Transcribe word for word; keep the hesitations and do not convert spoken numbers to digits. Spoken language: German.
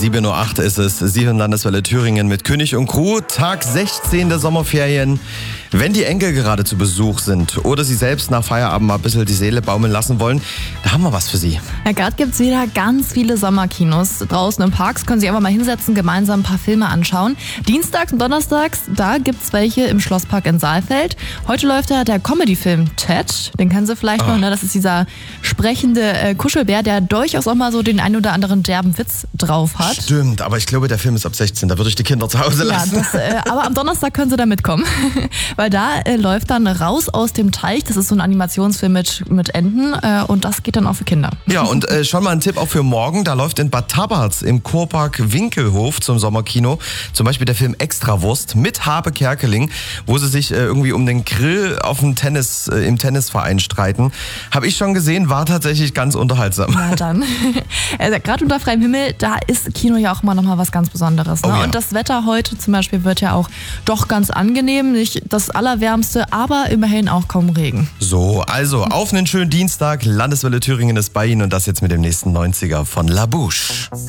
sieben Uhr acht ist es. Sie hören Landeswelle Thüringen mit König und Crew. Tag sechzehn der Sommerferien. Wenn die Enkel gerade zu Besuch sind oder Sie selbst nach Feierabend mal ein bisschen die Seele baumeln lassen wollen, da haben wir was für Sie. Ja, gerade gibt es wieder ganz viele Sommerkinos. Draußen im Parks können Sie einfach mal hinsetzen, gemeinsam ein paar Filme anschauen. Dienstags und Donnerstags, da gibt es welche im Schlosspark in Saalfeld. Heute läuft da der Comedy-Film Ted. Den kennen Sie vielleicht Ah. noch, ne? Das ist dieser sprechende äh, Kuschelbär, der durchaus auch mal so den ein oder anderen derben Witz drauf hat. Stimmt, aber ich glaube, der Film ist ab sechzehn. Da würde ich die Kinder zu Hause Ja, lassen. das, äh, aber am Donnerstag können Sie da mitkommen, weil da äh, läuft dann Raus aus dem Teich. Das ist so ein Animationsfilm mit, mit Enten äh, und das geht dann auch für Kinder. Ja, und äh, schon mal ein Tipp auch für morgen. Da läuft in Bad Tabarz im Kurpark Winkelhof zum Sommerkino zum Beispiel der Film Extrawurst mit Habe Kerkeling, wo sie sich äh, irgendwie um den Grill auf dem Tennis, äh, im Tennisverein streiten. Habe ich schon gesehen, war tatsächlich ganz unterhaltsam. Na dann. Also, gerade unter freiem Himmel, da ist Kino ja auch immer noch mal was ganz Besonderes. Ne? Oh ja. Und das Wetter heute zum Beispiel wird ja auch doch ganz angenehm. Nicht das Allerwärmste, aber immerhin auch kaum Regen. So, also auf einen schönen Dienstag. Landeswelle Thüringen ist bei Ihnen und das jetzt mit dem nächsten neunziger von La Bouche.